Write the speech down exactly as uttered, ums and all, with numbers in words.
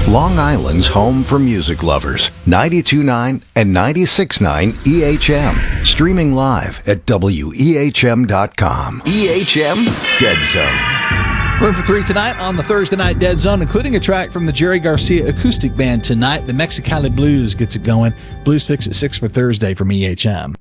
Long Island's home for music lovers. ninety-two point nine and ninety-six point nine E H M. Streaming live at W E H M dot com. E H M Dead Zone. Room for three tonight on the Thursday Night Dead Zone, including a track from the Jerry Garcia Acoustic Band tonight. The Mexicali Blues gets it going. Blues Fix at six for Thursday from E H M.